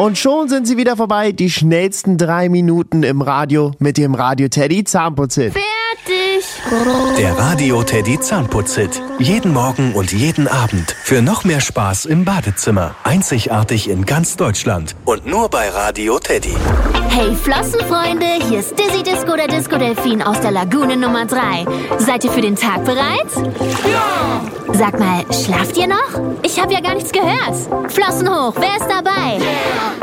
Und schon sind sie wieder vorbei, die schnellsten 3 Minuten im Radio mit dem Radio Teddy Zahnputzhit. Fertig! Der Radio Teddy Zahnputzhit. Jeden Morgen und jeden Abend. Für noch mehr Spaß im Badezimmer. Einzigartig in ganz Deutschland. Und nur bei Radio Teddy. Hey Flossenfreunde, hier ist Dizzy Disco, der Disco Delfin aus der Lagune Nummer 3. Seid ihr für den Tag bereit? Ja! Sag mal, schlaft ihr noch? Ich habe ja gar nichts gehört. Flossen hoch, wer ist dabei? Yeah.